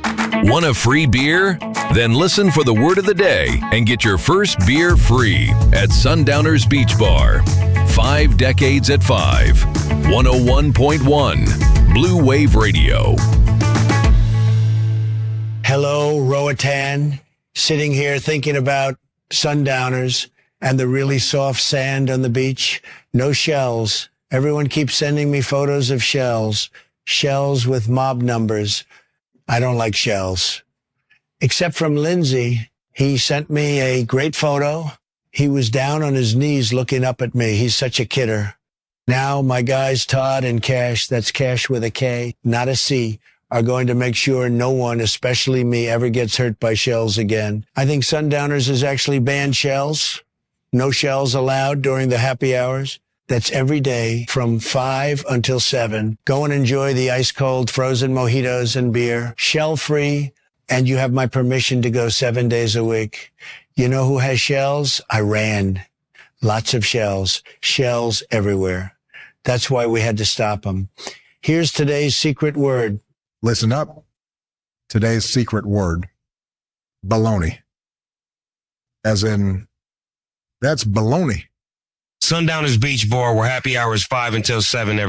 Want a free beer? Then listen for the word of the day and get your first beer free at Sundowners Beach Bar. 5 decades at 5. 101.1 Blue Wave Radio. Hello, Roatan. Sitting here thinking about sundowners and the really soft sand on the beach. No shells. Everyone keeps sending me photos of shells. Shells with mob numbers. I don't like shells. Except from Lindsay. He sent me a great photo. He was down on his knees looking up at me. He's such a kidder. Now my guys, Todd and Cash, that's Cash with a K, not a C, are going to make sure no one, especially me, ever gets hurt by shells again. I think Sundowners has actually banned shells. No shells allowed during the happy hours. That's every day from 5 until 7. Go and enjoy the ice-cold frozen mojitos and beer, shell-free, and you have my permission to go 7 days a week. You know who has shells? Iran. Lots of shells. Shells everywhere. That's why we had to stop them. Here's today's secret word. Listen up. Today's secret word. Baloney. As in, that's baloney. Sundowners Beach Bar, where happy hour is 5 until 7 every